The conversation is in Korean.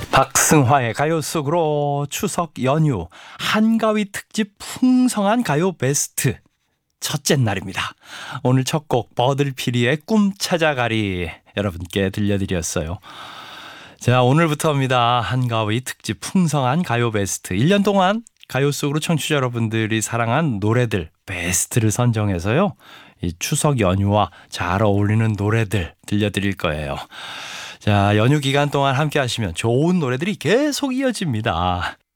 박승화의 가요 속으로 추석 연휴 한가위 특집 풍성한 가요 베스트 첫째 날입니다. 오늘 첫 곡 버들피리의 꿈 찾아가리 여러분께 들려드렸어요. 자, 오늘부터입니다. 한가위 특집 풍성한 가요 베스트 1년 동안 가요 속으로 청취자 여러분들이 사랑한 노래들 베스트를 선정해서요, 이 추석 연휴와 잘 어울리는 노래들 들려드릴 거예요. 자, 연휴 기간 동안 함께 하시면 좋은 노래들이 계속 이어집니다.